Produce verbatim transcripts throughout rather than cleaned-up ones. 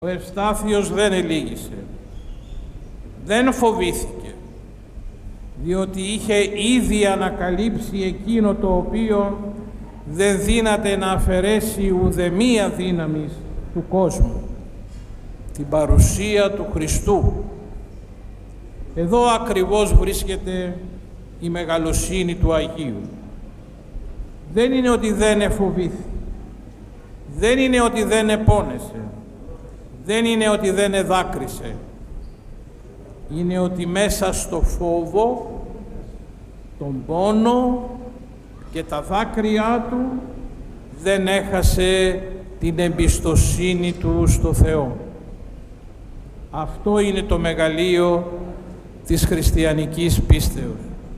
Ο Ευστάθιος δεν ελίγησε, δεν φοβήθηκε, διότι είχε ήδη ανακαλύψει εκείνο το οποίο δεν δύναται να αφαιρέσει ουδεμία δύναμης του κόσμου, την παρουσία του Χριστού. Εδώ ακριβώς βρίσκεται η μεγαλοσύνη του Αγίου. Δεν είναι ότι δεν εφοβήθη, δεν είναι ότι δεν επώνεσε, δεν είναι ότι δεν εδάκρυσε. Είναι ότι μέσα στο φόβο, τον πόνο και τα δάκρυά του δεν έχασε την εμπιστοσύνη του στο Θεό. Αυτό είναι το μεγαλείο της χριστιανικής πίστεως.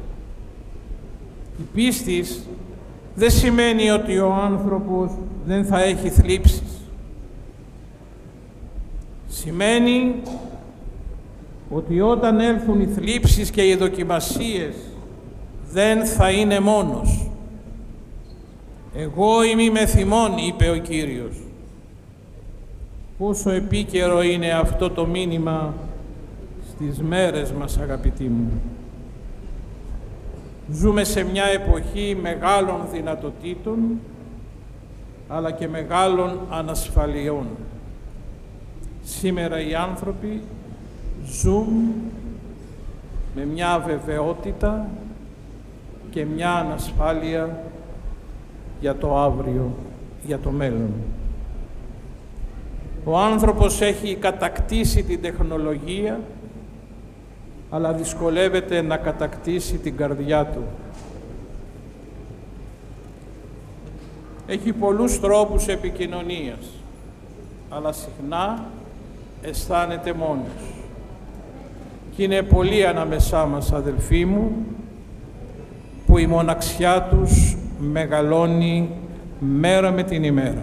Η πίστης δεν σημαίνει ότι ο άνθρωπος δεν θα έχει θλίψεις. Σημαίνει ότι όταν έλθουν οι θλίψεις και οι δοκιμασίες δεν θα είναι μόνος. «Εγώ είμαι με θυμών», είπε ο Κύριος. Πόσο επίκαιρο είναι αυτό το μήνυμα στις μέρες μας, αγαπητοί μου. Ζούμε σε μια εποχή μεγάλων δυνατοτήτων, αλλά και μεγάλων ανασφαλιών. Σήμερα οι άνθρωποι ζουν με μια αβεβαιότητα και μια ανασφάλεια για το αύριο, για το μέλλον. Ο άνθρωπος έχει κατακτήσει την τεχνολογία, αλλά δυσκολεύεται να κατακτήσει την καρδιά του. Έχει πολλούς τρόπους επικοινωνίας, αλλά συχνά αισθάνεται μόνος. Και είναι πολλοί ανάμεσά μας, αδελφοί μου, που η μοναξιά τους μεγαλώνει μέρα με την ημέρα.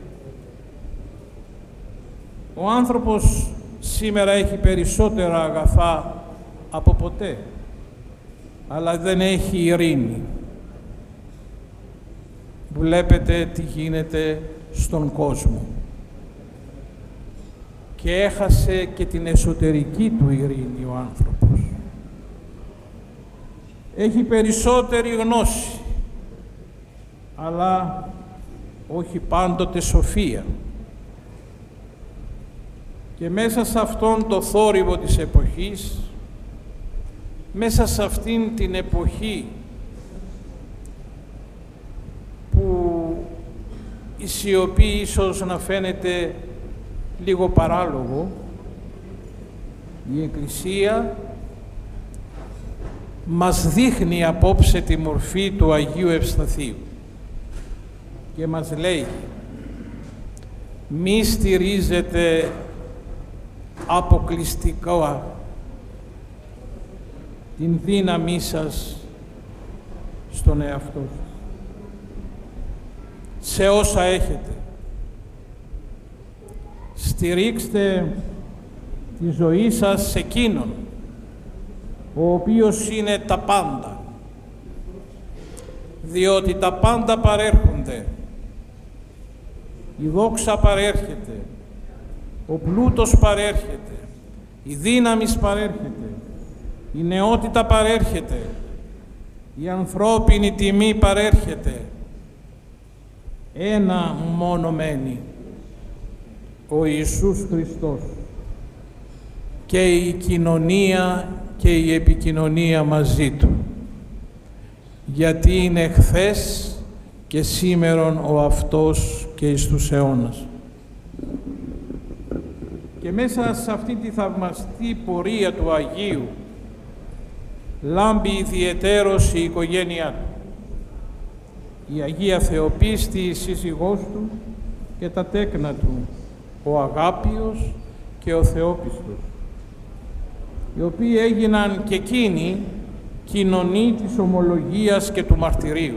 Ο άνθρωπος σήμερα έχει περισσότερα αγαθά από ποτέ, αλλά δεν έχει ειρήνη. Βλέπετε τι γίνεται στον κόσμο. Και έχασε και την εσωτερική του ειρήνη ο άνθρωπος. Έχει περισσότερη γνώση, αλλά όχι πάντοτε σοφία. Και μέσα σε αυτόν το θόρυβο της εποχής, μέσα σε αυτήν την εποχή που η σιωπή ίσως να φαίνεται λίγο παράλογο, η Εκκλησία μας δείχνει απόψε τη μορφή του Αγίου Ευσταθείου και μας λέει: μη στηρίζετε αποκλειστικά την δύναμή σας στον εαυτό σας, σε όσα έχετε. Στηρίξτε τη ζωή σας σε εκείνον, ο οποίος είναι τα πάντα, διότι τα πάντα παρέρχονται. Η δόξα παρέρχεται, ο πλούτος παρέρχεται, η δύναμις παρέρχεται, η νεότητα παρέρχεται, η ανθρώπινη τιμή παρέρχεται. Ένα μόνο μένει, ο Ιησούς Χριστός, και η κοινωνία και η επικοινωνία μαζί Του, γιατί είναι χθες και σήμερον ο αυτός και εις τους αιώνας. Και μέσα σε αυτή τη θαυμαστή πορεία του Αγίου λάμπει ιδιαιτέρως η οικογένειά του, η Αγία Θεοπίστη, η σύζυγός του και τα τέκνα του, ο Αγάπιος και ο Θεόπιστος, οι οποίοι έγιναν και εκείνοι κοινωνοί της ομολογίας και του μαρτυρίου.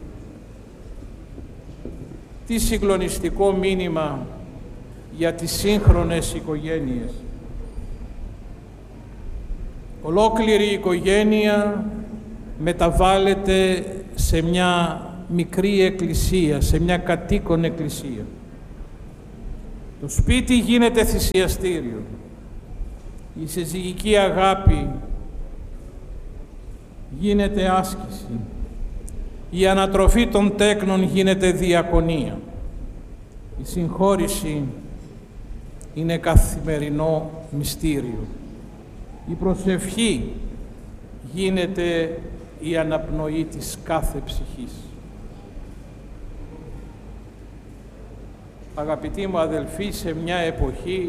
Τι συγκλονιστικό μήνυμα για τις σύγχρονες οικογένειες. Ολόκληρη η οικογένεια μεταβάλλεται σε μια μικρή εκκλησία, σε μια κατοίκον εκκλησία. Το σπίτι γίνεται θυσιαστήριο. Η συζυγική αγάπη γίνεται άσκηση. Η ανατροφή των τέκνων γίνεται διακονία. Η συγχώρηση είναι καθημερινό μυστήριο. Η προσευχή γίνεται η αναπνοή της κάθε ψυχής. Αγαπητοί μου αδελφοί, σε μια εποχή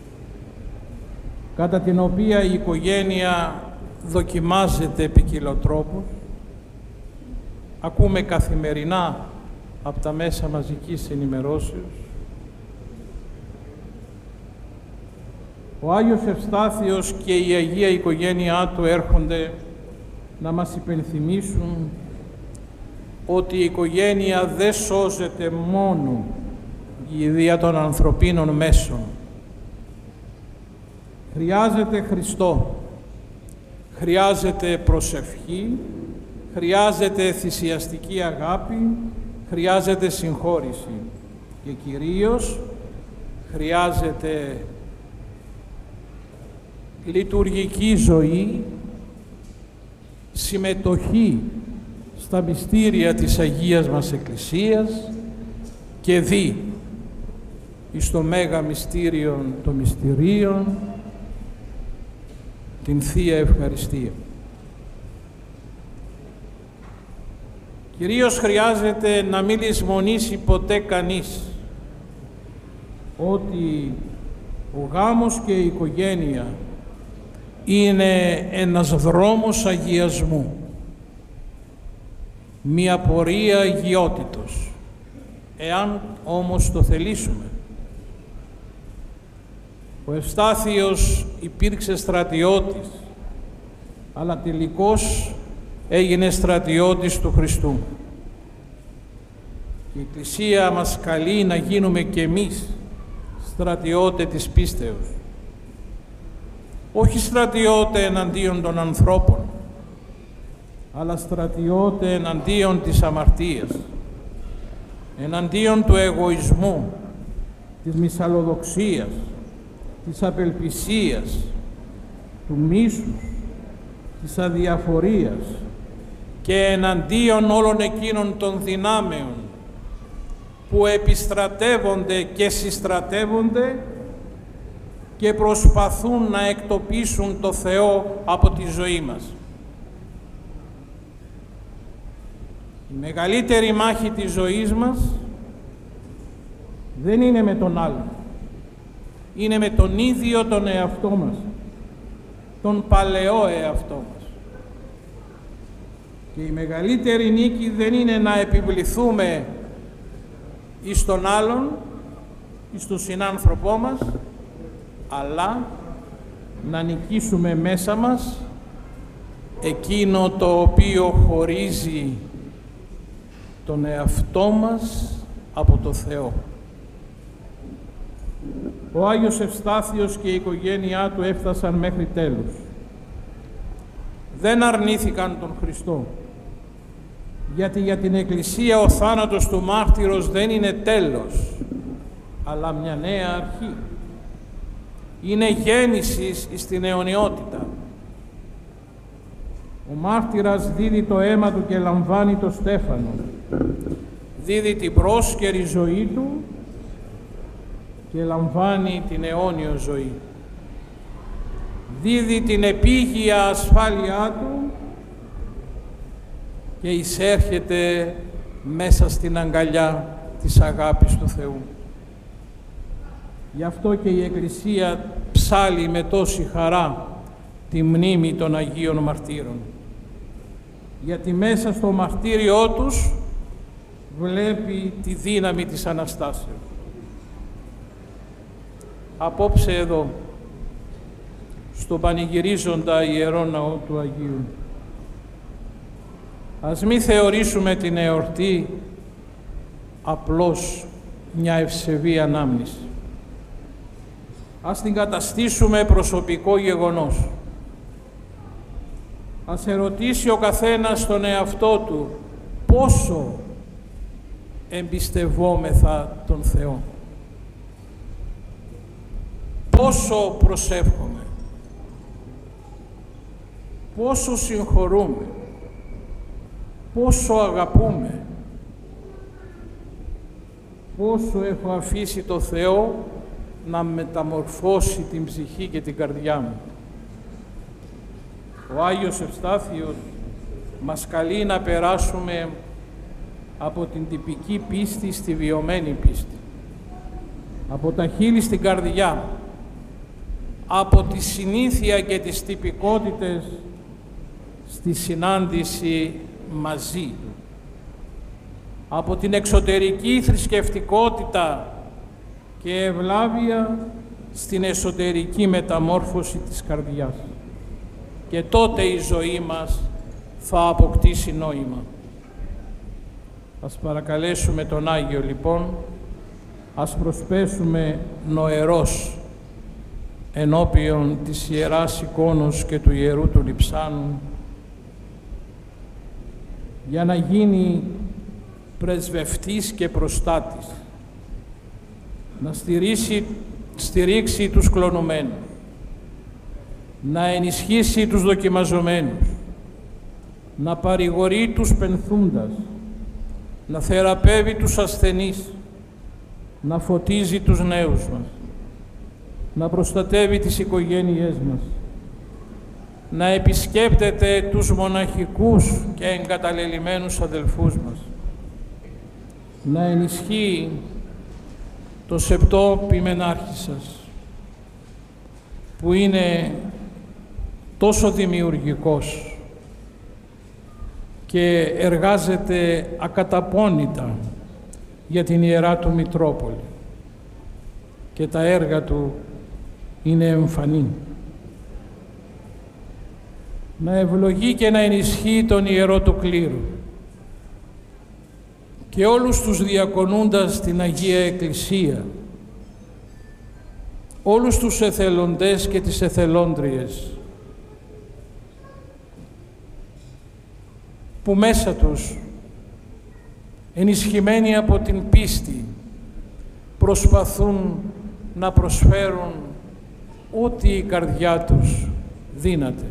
κατά την οποία η οικογένεια δοκιμάζεται ποικιλοτρόπως, ακούμε καθημερινά από τα μέσα μαζικής ενημερώσεως, ο Άγιος Ευστάθιος και η Αγία Οικογένειά του έρχονται να μας υπενθυμίσουν ότι η οικογένεια δεν σώζεται μόνο δια των ανθρωπίνων μέσων. Χρειάζεται Χριστό, χρειάζεται προσευχή, χρειάζεται θυσιαστική αγάπη, χρειάζεται συγχώρηση και κυρίως χρειάζεται λειτουργική ζωή, συμμετοχή στα μυστήρια της Αγίας μας Εκκλησίας και δι εις το Μέγα Μυστήριον των Μυστηρίων, την Θεία Ευχαριστία. Κυρίως χρειάζεται να μην λησμονήσει ποτέ κανείς ότι ο γάμος και η οικογένεια είναι ένας δρόμος αγιασμού, μία πορεία αγιότητος, εάν όμως το θελήσουμε. Ο Ευστάθιος υπήρξε στρατιώτης, αλλά τελικώς έγινε στρατιώτης του Χριστού. Και η Εκκλησία μας καλεί να γίνουμε κι εμείς στρατιώτε της πίστεως. Όχι στρατιώτε εναντίον των ανθρώπων, αλλά στρατιώτε εναντίον της αμαρτίας, εναντίον του εγωισμού, της μυσαλλοδοξίας, της απελπισίας, του μίσους, της αδιαφορίας και εναντίον όλων εκείνων των δυνάμεων που επιστρατεύονται και συστρατεύονται και προσπαθούν να εκτοπίσουν το Θεό από τη ζωή μας. Η μεγαλύτερη μάχη της ζωής μας δεν είναι με τον άλλον. Είναι με τον ίδιο τον εαυτό μας, τον παλαιό εαυτό μας. Και η μεγαλύτερη νίκη δεν είναι να επιβληθούμε εις τον άλλον, εις τον συνάνθρωπό μας, αλλά να νικήσουμε μέσα μας εκείνο το οποίο χωρίζει τον εαυτό μας από το Θεό. Ο Άγιος Ευστάθιος και η οικογένειά του έφτασαν μέχρι τέλους. Δεν αρνήθηκαν τον Χριστό, γιατί για την Εκκλησία ο θάνατος του μάρτυρος δεν είναι τέλος, αλλά μια νέα αρχή. Είναι γέννηση στην αιωνιότητα. Ο μάρτυρας δίδει το αίμα του και λαμβάνει το στέφανο. Δίδει την πρόσκαιρη ζωή του και λαμβάνει την αιώνιο ζωή. Δίδει την επίγεια ασφάλειά του και εισέρχεται μέσα στην αγκαλιά της αγάπης του Θεού. Γι' αυτό και η Εκκλησία ψάλλει με τόση χαρά τη μνήμη των Αγίων Μαρτύρων. Γιατί μέσα στο μαρτύριό τους βλέπει τη δύναμη της Αναστάσεως. Απόψε εδώ, στο πανηγυρίζοντα Ιερό Ναό του Αγίου, ας μη θεωρήσουμε την εορτή απλώς μια ευσεβή ανάμνηση. Ας την καταστήσουμε προσωπικό γεγονός. Ας ερωτήσει ο καθένας τον εαυτό του πόσο εμπιστευόμεθα τον Θεό. πόσο προσεύχομαι, πόσο συγχωρούμε, πόσο αγαπούμε, πόσο έχω αφήσει το Θεό να μεταμορφώσει την ψυχή και την καρδιά μου. Ο Άγιος Ευστάθιος μας καλεί να περάσουμε από την τυπική πίστη στη βιωμένη πίστη, από τα χείλη στην καρδιά, από τη συνήθεια και τις τυπικότητες στη συνάντηση μαζί του, από την εξωτερική θρησκευτικότητα και ευλάβεια στην εσωτερική μεταμόρφωση της καρδιάς. Και τότε η ζωή μας θα αποκτήσει νόημα. Ας παρακαλέσουμε τον Άγιο λοιπόν, ας προσπέσουμε νοερός ενώπιον της Ιεράς Εικόνος και του Ιερού του Λειψάνου, για να γίνει πρεσβευτής και προστάτης, να στηρίξει, στηρίξει τους κλονωμένους, να ενισχύσει τους δοκιμαζομένους, να παρηγορεί τους πενθούντας, να θεραπεύει τους ασθενείς, να φωτίζει τους νέους μας, να προστατεύει τις οικογένειές μας, να επισκέπτεται τους μοναχικούς και εγκαταλελειμμένους αδελφούς μας, να ενισχύει το σεπτό ποιμενάρχη σας, που είναι τόσο δημιουργικός και εργάζεται ακαταπώνητα για την Ιερά του Μητρόπολη και τα έργα του είναι εμφανή. Να ευλογεί και να ενισχύει τον Ιερό του Κλήρου και όλους τους διακονούντας στην Αγία Εκκλησία, όλους τους εθελοντές και τις εθελόντριες, που μέσα τους, ενισχυμένοι από την πίστη, προσπαθούν να προσφέρουν ό,τι η καρδιά τους δύναται.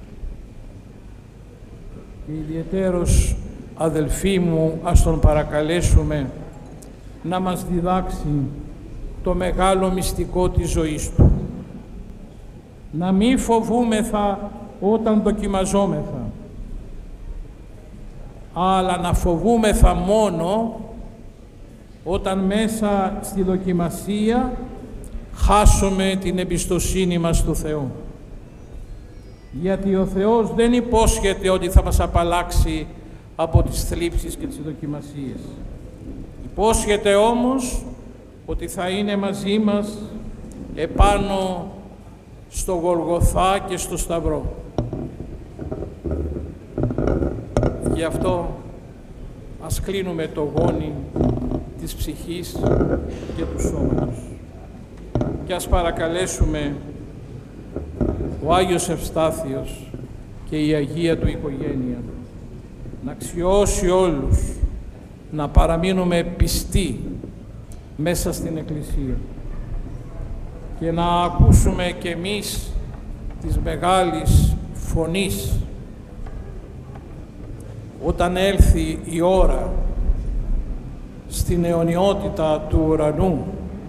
Και ιδιαιτέρως, αδελφοί μου, ας τον παρακαλέσουμε να μας διδάξει το μεγάλο μυστικό της ζωής του. Να μη φοβούμεθα όταν δοκιμαζόμεθα, αλλά να φοβούμεθα μόνο όταν μέσα στη δοκιμασία χάσουμε την εμπιστοσύνη μας του Θεού. Γιατί ο Θεός δεν υπόσχεται ότι θα μας απαλλάξει από τις θλίψεις και τις δοκιμασίες. Υπόσχεται όμως ότι θα είναι μαζί μας επάνω στο Γολγοθά και στο Σταυρό. Γι' αυτό ας κλείνουμε το γόνι της ψυχής και του σώματος και ας παρακαλέσουμε ο Άγιος Ευστάθιος και η Αγία του οικογένεια να αξιώσει όλους να παραμείνουμε πιστοί μέσα στην Εκκλησία και να ακούσουμε κι εμείς της μεγάλης φωνής όταν έλθει η ώρα στην αιωνιότητα του ουρανού.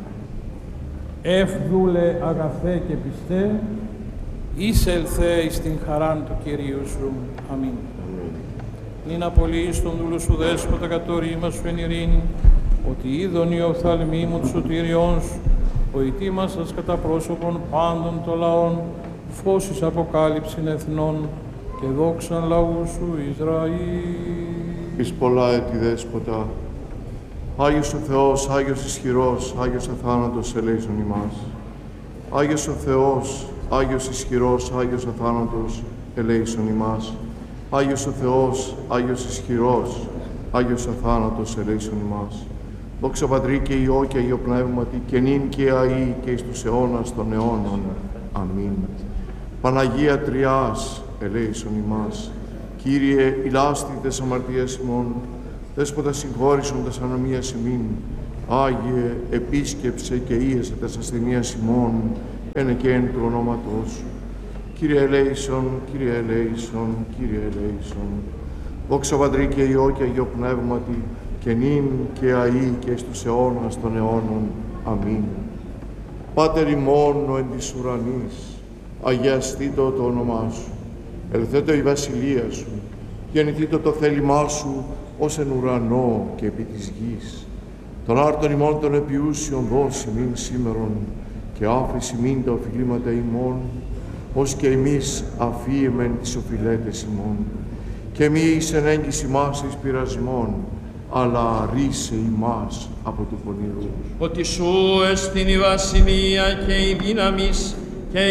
Εύδουλε αγαθέ και πιστέ, εισελθέ εις την χαράν του Κυρίου σου. Αμήν. Νυν απολύεις τον δούλο σου δέσποτα κατορήμα σου εν ειρήνη, ότι είδον η οφθαλμή μου του σωτήριών σου, ο ητήμασας κατά πρόσωπον πάντων των λαών, φως εις αποκάλυψην εθνών και δόξαν λαού σου Ισραήλ. Εις πολλά έτη δέσποτα, Άγιος ο Θεός, Άγιος ισχυρός, Άγιος αθάνατος ελέησον ημάς. Άγιος ο Θεός, Άγιος ισχυρός, Άγιος αθάνατος ελέησον ημάς. Άγιος ο Θεός, Άγιος ισχυρός, Άγιος αθάνατος ελέησον ημάς. Δόξα Πατρί και Υιό και Αγίο Πνεύματι, και νυν και αεί και εις τους αιώνας των αιώνων. Αμήν. Παναγία Τριάς, ελέησον ημάς. Κύριε, ηλάστη τες αμαρτίες ημών, Δέσποτα συγχώρησον τας ανομίας ημίν. Άγιε, επίσκεψε και ίεσε τας ασθενείας ημών. εν εκέν του ονόματός σου. Κύριε ελέησον, Κύριε ελέησον, Κύριε ελέησον. Δόξα Πατρί και Υιό και Αγίο Πνεύματι, και νυν και αΐ και εις τους αιώνας των αιώνων. Αμήν. Πάτερ ημών ο εν της ουρανής, αγιαστήτω το όνομά σου. Ελθέτω η βασιλεία σου, γεννηθήτω το θέλημά σου, ως εν ουρανό και επί της γης. Τον άρτον ημών των επιούσιων δώσει μην σήμερον, και άφηση μην τα οφειλήματα ημών, ως και εμείς αφίεμεν τις οφειλέτες ημών. Και μη εις εν έγκυση μας εις πειρασμών, αλλά ρίσε ημάς από του πονηρού. Ότι σου εστιν η βασιλεία και η δύναμις